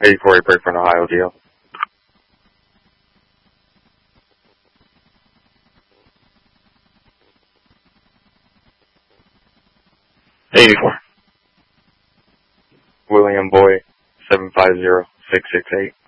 84 Braeford, Ohio, deal. 84. William Boy, 750668.